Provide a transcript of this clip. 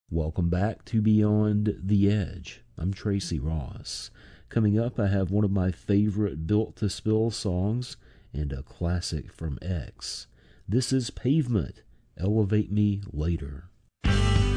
Welcome back to Beyond the Edge. I'm Tracy Ross. Coming up, I have one of my favorite Built to Spill songs and a classic from X. This is Pavement, Elevate Me Later.